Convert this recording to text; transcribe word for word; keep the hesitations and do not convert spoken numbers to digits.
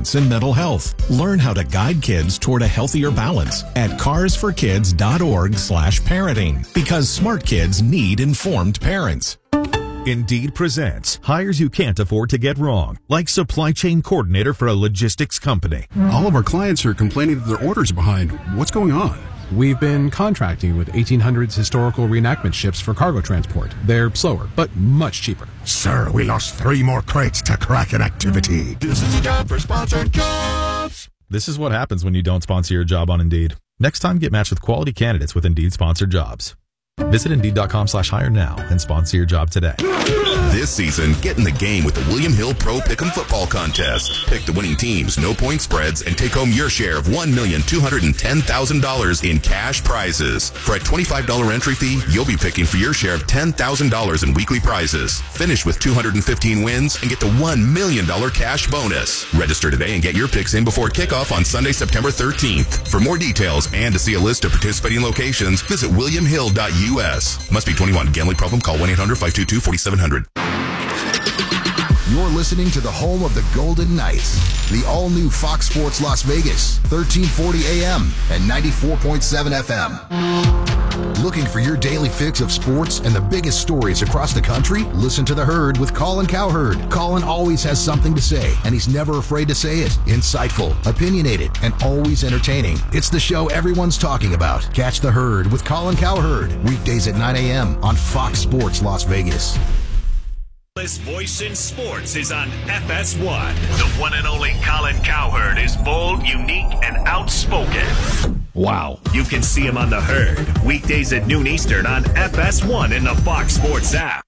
confidence and mental health. Learn how to guide kids toward a healthier balance at cars for kids dot org slash parenting, because smart kids need informed parents. Indeed presents hires you can't afford to get wrong, like supply chain coordinator for a logistics company. All of our clients are complaining that their orders are behind. What's going on? We've been contracting with eighteen hundreds historical reenactment ships for cargo transport. They're slower, but much cheaper. Sir, we lost three more crates to Kraken activity. This is a job for sponsored jobs. This is what happens when you don't sponsor your job on Indeed. Next time, get matched with quality candidates with Indeed sponsored jobs. Visit Indeed.com slash hire now and sponsor your job today. This season, get in the game with the William Hill Pro Pick'em Football Contest. Pick the winning teams, no point spreads, and take home your share of one million two hundred ten thousand dollars in cash prizes. For a twenty-five dollars entry fee, you'll be picking for your share of ten thousand dollars in weekly prizes. Finish with two hundred fifteen wins and get the one million dollars cash bonus. Register today and get your picks in before kickoff on Sunday, September thirteenth. For more details and to see a list of participating locations, visit william hill dot u s. Must be twenty-one. Gambling problem? Call one eight hundred five two two four seven zero zero. You're listening to the home of the Golden Knights, the all-new Fox Sports Las Vegas, thirteen forty A M and ninety-four point seven F M. Looking for your daily fix of sports and the biggest stories across the country? Listen to The Herd with Colin Cowherd. Colin always has something to say, and he's never afraid to say it. Insightful, opinionated, and always entertaining. It's the show everyone's talking about. Catch The Herd with Colin Cowherd, weekdays at nine A M on Fox Sports Las Vegas. This voice in sports is on F S one. The one and only Colin Cowherd is bold, unique, and outspoken. Wow. You can see him on The Herd, weekdays at noon Eastern on F S one in the Fox Sports app.